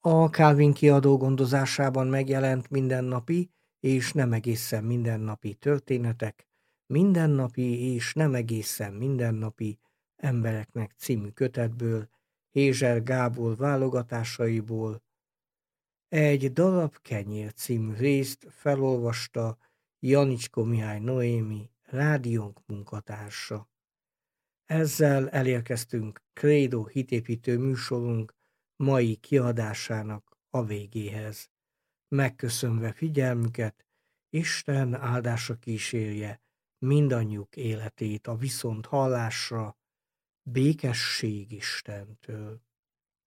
A Calvin kiadó gondozásában megjelent Mindennapi és nem egészen mindennapi történetek, Mindennapi és nem egészen mindennapi embereknek című kötetből, Hézser Gábor válogatásaiból egy darab kenyér című részt felolvasta Janicskó Mihály Noémi, rádiónk munkatársa. Ezzel elérkeztünk Krédó hitépítő műsorunk mai kiadásának a végéhez. Megköszönve figyelmüket, Isten áldása kísérje mindannyiuk életét a viszont hallásra, békesség Istentől.